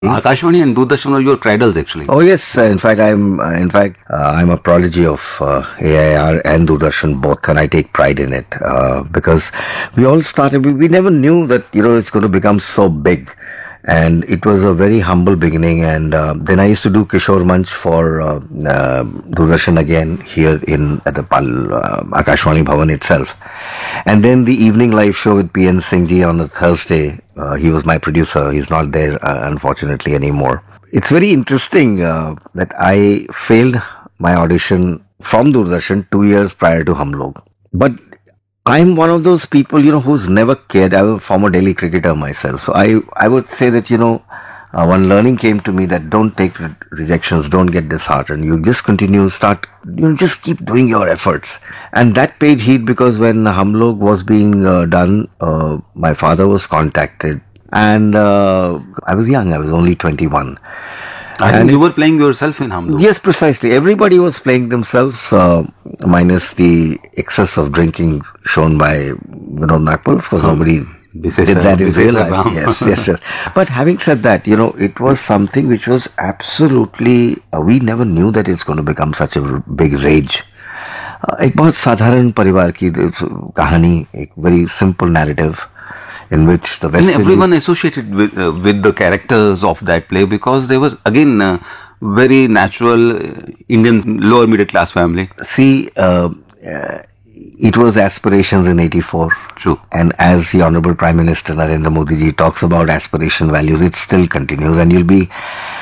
Akashvani and Doordarshan were your cradles, actually. Oh yes, I'm a prodigy of AIR and Doordarshan both, and I take pride in it because we all started. We never knew that it's going to become so big, and it was a very humble beginning. And then I used to do Kishore Manch for Doordarshan again here at the Akashvani Bhavan itself, and then the evening live show with PN Singh ji on a Thursday. He was my producer. He's not there, unfortunately, anymore. It's very interesting that I failed my audition from Doordarshan 2 years prior to Hum Log. But I'm one of those people, who's never cared. I'm a former Delhi cricketer myself. So I would say that, one learning came to me that don't take rejections, don't get disheartened. You just continue, just keep doing your efforts. And that paid heed because when Hum Log was being done, my father was contacted. And I was young, I was only 21. And you were playing yourself in Hum Log? Yes, precisely. Everybody was playing themselves, minus the excess of drinking shown by Vinod Nagpal. Of course, nobody did that in real life. Yes. But having said that, it was something which was absolutely, we never knew that it's going to become such a big rage. एक बहुत साधारण परिवार की कहानी, एक very simple narrative in which the West everyone associated with the characters of that play because there was again very natural Indian lower middle class family. See, it was aspirations in 84. True. And as the Honorable Prime Minister Narendra Modi ji talks about aspiration values, it still continues. And you'll be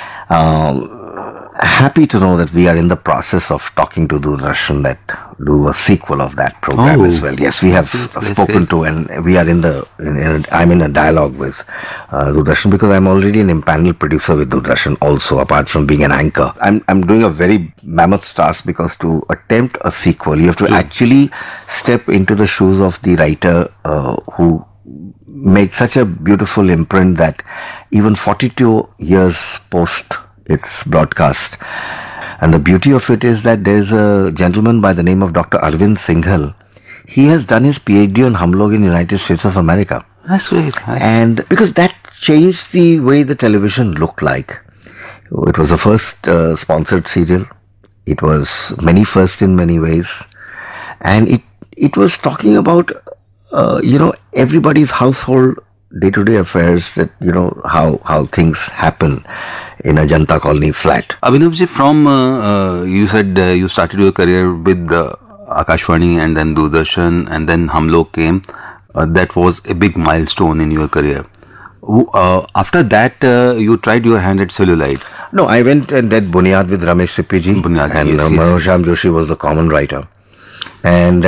happy to know that we are in the process of talking to Doordarshan that do a sequel of that program as well. Yes, we have spoken to, and we are I'm in a dialogue with Doordarshan because I'm already an impaneled producer with Doordarshan also, apart from being an anchor. I'm doing a very mammoth task because to attempt a sequel, you have to actually step into the shoes of the writer who made such a beautiful imprint that even 42 years post its broadcast. And the beauty of it is that there's a gentleman by the name of Dr. Arvind Singhal. He has done his PhD on Hum Log in the United States of America. That's great. And because that changed the way the television looked like. It was the first sponsored serial. It was many firsts in many ways. And it was talking about, everybody's household day-to-day affairs, that how things happen in a Janta Colony flat. Abhinavji, from you said you started your career with Akashvani and then Doordarshan and then Hum Log came. That was a big milestone in your career. After that, you tried your hand at Celluloid. No, I went and did Bunyad with Ramesh Sippy ji, and Manoj Joshi was the common writer. And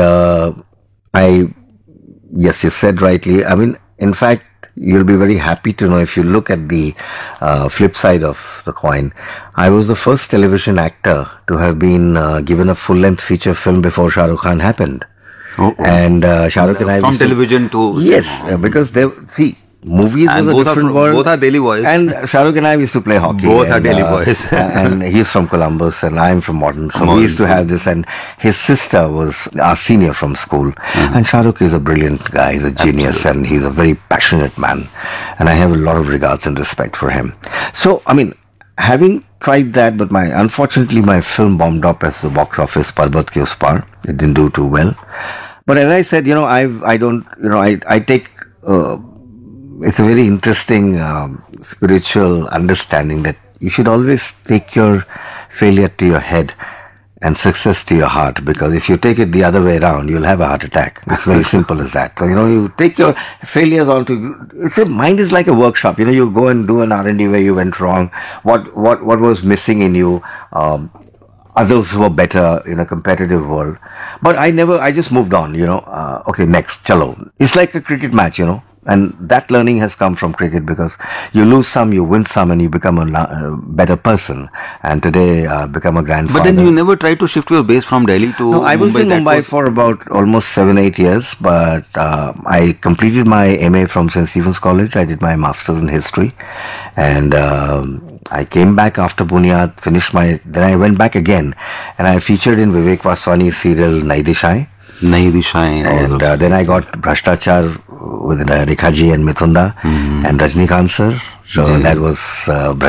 yes, you said rightly. I mean, in fact, you'll be very happy to know if you look at the flip side of the coin. I was the first television actor to have been given a full-length feature film before Shah Rukh Khan happened. And Shah Rukh and I... From television to... Yes, because movies was a different world. Both are Delhi boys. And Shah Rukh and I used to play hockey. Both are Delhi boys. And he's from Columbus and I'm from Modern. So we used to have this, and his sister was our senior from school. And Shah Rukh is a brilliant guy. He's a genius. Absolutely. And he's a very passionate man. And I have a lot of regards and respect for him. So, I mean, having tried that, but unfortunately my film bombed up as the box office Parbat Ke Us Par. It didn't do too well. But as I said, I take... it's a very interesting spiritual understanding that you should always take your failure to your head and success to your heart, because if you take it the other way around, you'll have a heart attack. It's very simple as that. So, you take your failures mind is like a workshop. You go and do an R&D where you went wrong. What was missing in you? Others were better in a competitive world. But I just moved on, okay, next, chalo. It's like a cricket match, And that learning has come from cricket, because you lose some, you win some, and you become a better person. And today, become a grandfather. But then you never tried to shift your base from Delhi to Mumbai? No, I was in Mumbai for about almost 7-8 years. But I completed my MA from St. Stephen's College. I did my master's in history. And I came back after Bunyad, then I went back again. And I featured in Vivek Vaswani's serial Nai Dishaएं. Nayi Dishaएं. And then I got Bhrashtachar with Rekha ji and Mithunda and Rajnikant sir. So that was